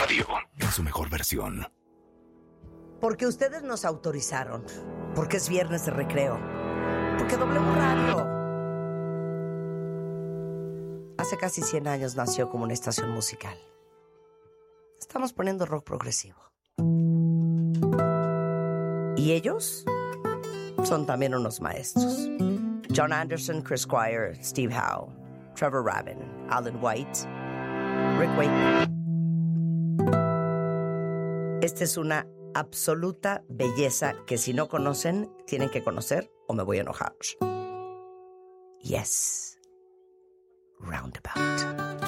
Radio en su mejor versión. Porque ustedes nos autorizaron. Porque es viernes de recreo. Porque W Radio hace casi 100 años nació como una estación musical. Estamos poniendo rock progresivo. Y ellos son también unos maestros. John Anderson, Chris Squire, Steve Howe, Trevor Rabin, Alan White, Rick Wakeman. Esta es una absoluta belleza que si no conocen, tienen que conocer o me voy a enojar. Yes. Roundabout.